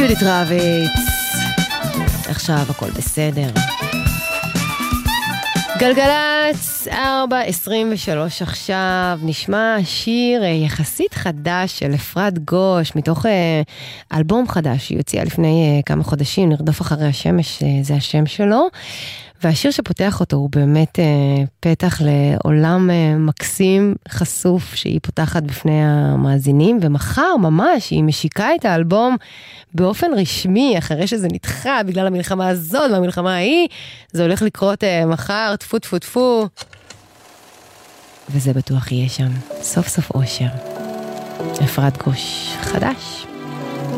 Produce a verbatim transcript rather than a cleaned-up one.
ג'ודית רביץ, עכשיו הכל בסדר. גלגלץ ארבע עשרים ושלוש עכשיו, נשמע שיר יחסית חדש של אפרת גוש, מתוך אלבום חדש שהיא הוציאה לפני כמה חודשים, נרדוף אחרי השמש, זה השם שלו. והשיר שפותח אותו הוא באמת אה, פתח לעולם אה, מקסים, חשוף, שהיא פותחת בפני המאזינים, ומחר ממש היא משיקה את האלבום באופן רשמי, אחרי שזה נדחה בגלל המלחמה הזאת והמלחמה ההיא, זה הולך לקרות אה, מחר, תפו תפו תפו, וזה בטוח יהיה שם, סוף סוף אושר. אפרת גוש חדש.